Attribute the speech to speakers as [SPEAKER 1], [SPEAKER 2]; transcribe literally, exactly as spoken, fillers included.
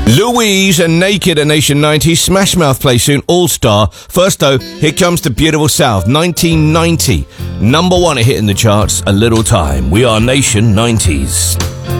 [SPEAKER 1] Louise and Naked at Nation nineties. Smash Mouth play soon. All Star. First though, here comes the Beautiful South. nineteen ninety. Number one hit in the charts. A Little Time. We are Nation nineties.